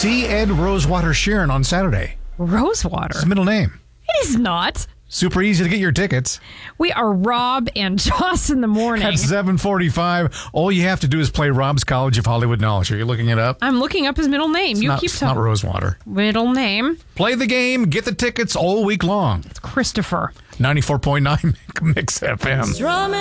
See Ed Rosewater Sharon on Saturday. Rosewater? His middle name. It is not. Super easy to get your tickets. We are Rob and Joss in the morning. At 7:45. All you have to do is play Rob's College of Hollywood Knowledge. Are you looking it up? I'm looking up his middle name. It's not Rosewater. Middle name. Play the game. Get the tickets all week long. It's Christopher. 94.9 Mix FM.